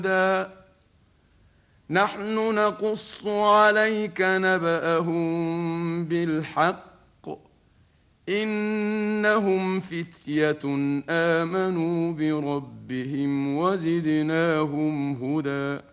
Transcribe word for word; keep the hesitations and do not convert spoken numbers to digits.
نحن نقص عليك نبأهم بالحق إنهم فتية آمنوا بربهم وزدناهم هدى